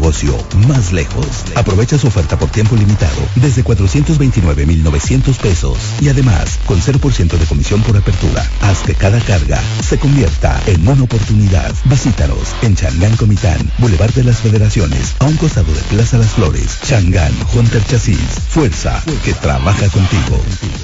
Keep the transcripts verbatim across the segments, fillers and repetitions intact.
negocio más lejos. Aprovecha su oferta por tiempo limitado desde cuatrocientos veintinueve mil novecientos pesos y además con cero por ciento de comisión por apertura. Haz que cada carga se convierta en una oportunidad. Visítanos en Changán Comitán, Boulevard de las Federaciones, a un costado de Plaza Las Flores. Changán Hunter Chasis, fuerza que trabaja contigo.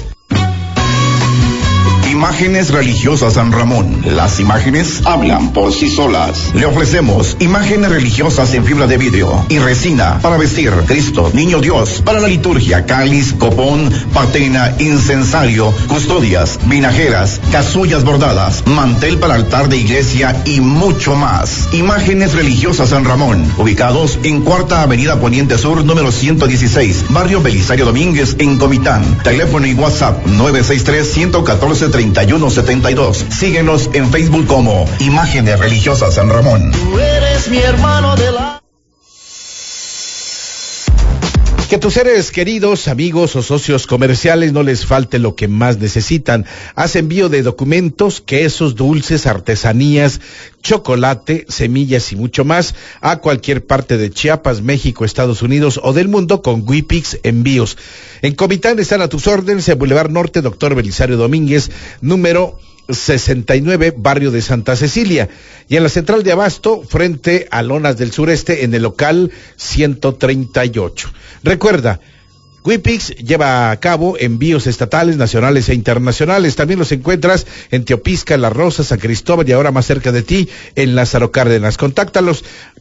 Imágenes Religiosas San Ramón. Las imágenes hablan por sí solas. Le ofrecemos imágenes religiosas en fibra de vidrio y resina para vestir: Cristo, Niño Dios, para la liturgia, cáliz, copón, patena, incensario, custodias, vinajeras, casullas bordadas, mantel para altar de iglesia y mucho más. Imágenes Religiosas San Ramón, ubicados en Cuarta Avenida Poniente Sur, número ciento dieciséis, Barrio Belisario Domínguez, en Comitán. Teléfono y WhatsApp nueve seis tres, uno uno cuatro, treinta y uno setenta y dos. Síguenos en Facebook como Imágenes Religiosas San Ramón. Tú eres mi hermano de la... Que a tus seres queridos, amigos o socios comerciales no les falte lo que más necesitan. Haz envío de documentos, quesos, dulces, artesanías, chocolate, semillas y mucho más a cualquier parte de Chiapas, México, Estados Unidos o del mundo con Wipix Envíos. En Comitán están a tus órdenes en Boulevard Norte, Doctor Belisario Domínguez, número sesenta y nueve, barrio de Santa Cecilia, y en la central de abasto frente a Lonas del Sureste en el local ciento treinta y ocho. Recuerda, Wipix lleva a cabo envíos estatales, nacionales e internacionales. También los encuentras en Teopisca, Las Rosas, San Cristóbal y ahora más cerca de ti en Lázaro Cárdenas. Contáctalos